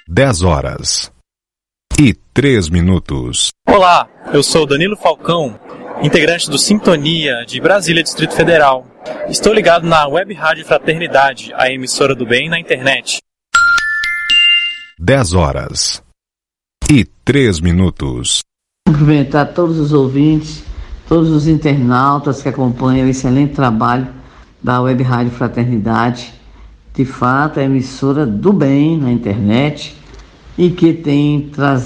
10h03. Olá, eu sou Danilo Falcão, integrante do Sintonia de Brasília, Distrito Federal. Estou ligado na Web Rádio Fraternidade, a emissora do bem na internet. 10h03. Cumprimentar todos os ouvintes, todos os internautas que acompanham o excelente trabalho da Web Rádio Fraternidade. De fato, é a emissora do bem na internet e que tem trazido